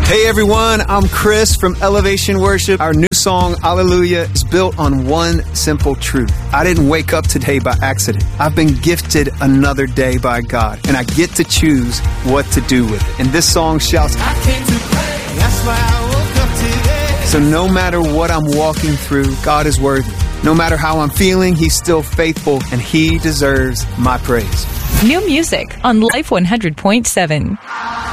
Hey everyone, I'm Chris from Elevation Worship. Our new song, Hallelujah, is built on one simple truth. I didn't wake up today by accident. I've been gifted another day by God, and I get to choose what to do with it. And this song shouts, I came to pray, that's why I woke up today. So no matter what I'm walking through, God is worthy. No matter how I'm feeling, He's still faithful, and He deserves my praise. New music on Life 100.7.